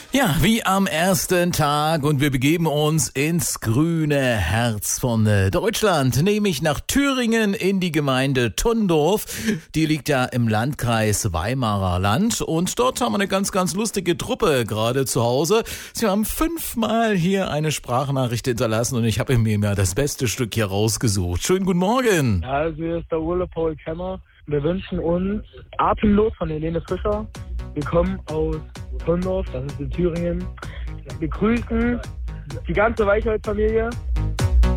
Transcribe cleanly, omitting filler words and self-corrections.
Ja, wie am ersten Tag und wir begeben uns ins grüne Herz von Deutschland, nämlich nach Thüringen in die Gemeinde Thundorf. Die liegt ja im Landkreis Weimarer Land und dort haben wir eine ganz, ganz lustige Truppe gerade zu Hause. Sie haben 5-mal hier eine Sprachnachricht hinterlassen und ich habe mir mal das beste Stück hier rausgesucht. Schönen guten Morgen. Ja, also hier ist der Ole Paul Kemmer. Wir wünschen uns Atemlos von Helene Fischer. Wir kommen aus Thundorf, das ist in Thüringen. Wir grüßen die ganze Weichholz-Familie